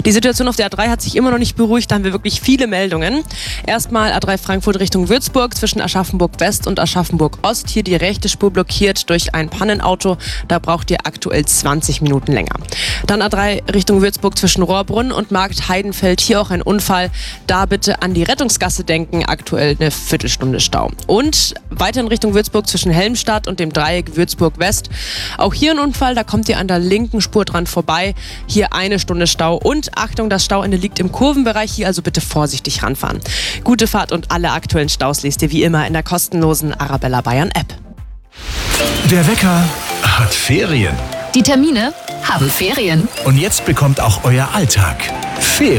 Die Situation auf der A3 hat sich immer noch nicht beruhigt, da haben wir wirklich viele Meldungen. Erstmal A3 Frankfurt Richtung Würzburg zwischen Aschaffenburg West und Aschaffenburg Ost. Hier die rechte Spur blockiert durch ein Pannenauto, da braucht ihr aktuell 20 Minuten länger. Dann A3 Richtung Würzburg zwischen Rohrbrunn und Markt Heidenfeld, hier auch ein Unfall. Da bitte an die Rettungsgasse denken, aktuell eine Viertelstunde Stau. Und weiter in Richtung Würzburg zwischen Helmstadt und dem Dreieck Würzburg West. Auch hier ein Unfall, da kommt ihr an der linken Spur dran vorbei. Hier eine Stunde Stau und Achtung, das Stauende liegt im Kurvenbereich, hier also bitte vorsichtig ranfahren. Gute Fahrt und alle aktuellen Staus lest ihr wie immer in der kostenlosen Arabella Bayern App. Der Wecker hat Ferien. Die Termine haben Ferien. Und jetzt bekommt auch euer Alltag Ferien.